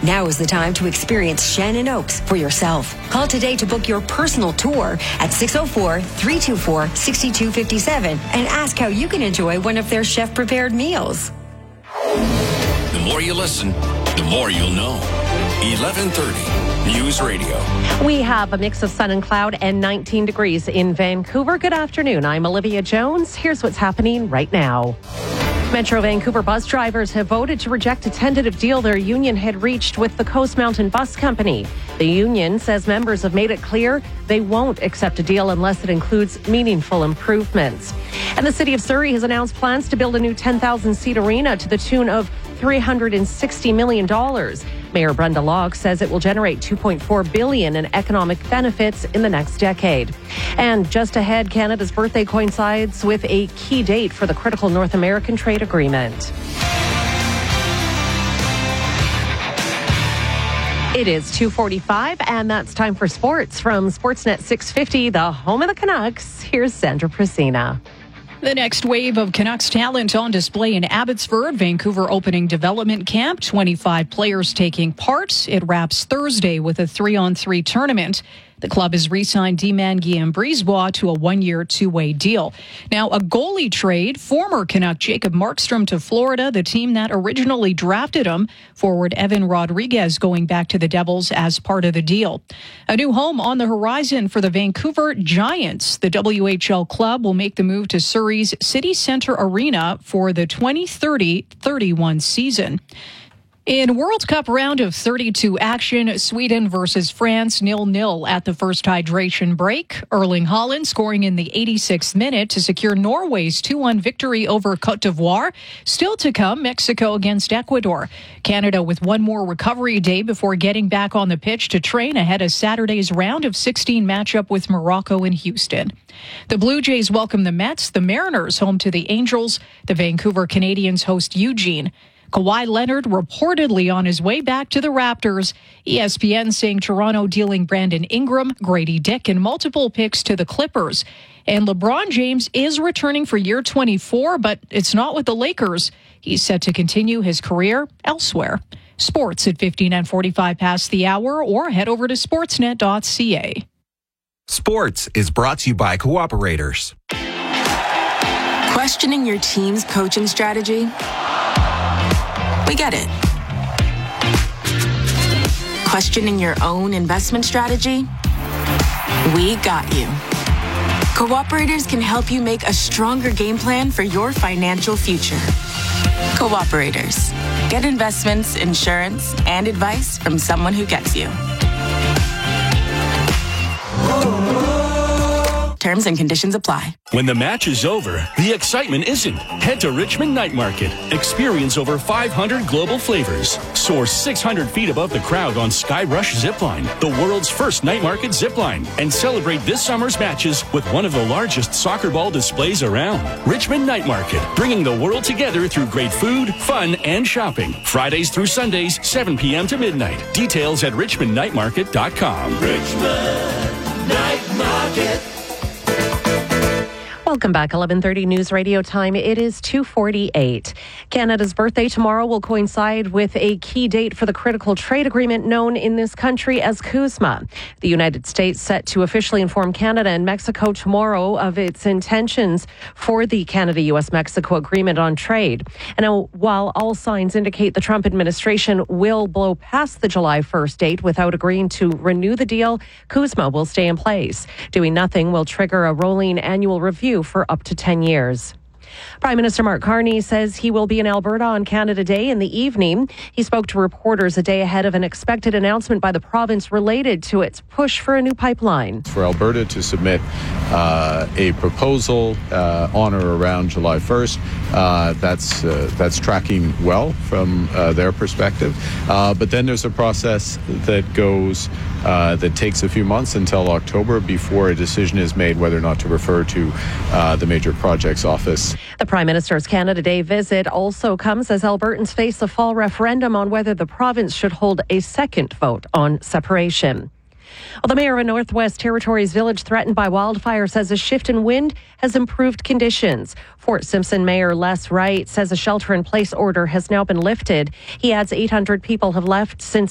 Now is the time to experience Shannon Oaks for yourself. Call today to book your personal tour at 604-324-6257 and ask how you can enjoy one of their chef-prepared meals. The more you listen, the more you'll know. 1130 News Radio. We have a mix of sun and cloud and 19 degrees in Vancouver. Good afternoon. I'm Olivia Jones. Here's what's happening right now. Metro Vancouver bus drivers have voted to reject a tentative deal their union had reached with the Coast Mountain Bus Company. The union says members have made it clear they won't accept a deal unless it includes meaningful improvements. And the City of Surrey has announced plans to build a new 10,000-seat arena to the tune of $360 million. Mayor Brenda Locke says it will generate $2.4 billion in economic benefits in the next decade. And just ahead, Canada's birthday coincides with a key date for the critical North American trade agreement. It is 2:45, and that's time for sports from Sportsnet 650, the home of the Canucks. Here's Sandra Priscina. The next wave of Canucks talent on display in Abbotsford. Vancouver opening development camp, 25 players taking part. It wraps Thursday with a 3-on-3 tournament. The club has re-signed D-man Guillaume Brisebois to a one-year, two-way deal. Now, a goalie trade, former Canuck Jacob Markstrom to Florida, the team that originally drafted him. Forward Evan Rodriguez going back to the Devils as part of the deal. A new home on the horizon for the Vancouver Giants. The WHL club will make the move to Surrey's City Centre Arena for the 2030-31 season. In World Cup round of 32 action, Sweden versus France 0-0 at the first hydration break. Erling Haaland scoring in the 86th minute to secure Norway's 2-1 victory over Côte d'Ivoire. Still to come, Mexico against Ecuador. Canada with one more recovery day before getting back on the pitch to train ahead of Saturday's round of 16 matchup with Morocco in Houston. The Blue Jays welcome the Mets, the Mariners home to the Angels, the Vancouver Canadians host Eugene. Kawhi Leonard reportedly on his way back to the Raptors. ESPN saying Toronto dealing Brandon Ingram, Grady Dick, and multiple picks to the Clippers. And LeBron James is returning for year 24, but it's not with the Lakers. He's set to continue his career elsewhere. Sports at 15 and 45 past the hour, or head over to sportsnet.ca. Sports is brought to you by Cooperators. Questioning your team's coaching strategy? We get it. Questioning your own investment strategy? We got you. Cooperators can help you make a stronger game plan for your financial future. Cooperators. Get investments, insurance, and advice from someone who gets you. Terms and conditions apply. When the match is over, the excitement isn't. Head to Richmond Night Market. Experience over 500 global flavors. Soar 600 feet above the crowd on Skyrush Zipline, the world's first night market zipline. And celebrate this summer's matches with one of the largest soccer ball displays around. Richmond Night Market, bringing the world together through great food, fun, and shopping. Fridays through Sundays, 7 p.m. to midnight. Details at richmondnightmarket.com. Richmond Night Market. Welcome back. 11:30 News Radio time. It is 2:48. Canada's birthday tomorrow will coincide with a key date for the critical trade agreement known in this country as CUSMA. The United States set to officially inform Canada and Mexico tomorrow of its intentions for the Canada-U.S.-Mexico agreement on trade. And now, while all signs indicate the Trump administration will blow past the July 1st date without agreeing to renew the deal, CUSMA will stay in place. Doing nothing will trigger a rolling annual review for up to 10 years. Prime Minister Mark Carney says he will be in Alberta on Canada Day in the evening. He spoke to reporters a day ahead of an expected announcement by the province related to its push for a new pipeline. For Alberta to submit a proposal on or around July 1st, that's tracking well from their perspective. But then there's a process that goes that takes a few months until October before a decision is made whether or not to refer to the Major Projects Office. The Prime Minister's Canada Day visit also comes as Albertans face a fall referendum on whether the province should hold a second vote on separation. Well, the mayor of a Northwest Territories village threatened by wildfire says a shift in wind has improved conditions. Fort Simpson Mayor Les Wright says a shelter-in-place order has now been lifted. He adds 800 people have left since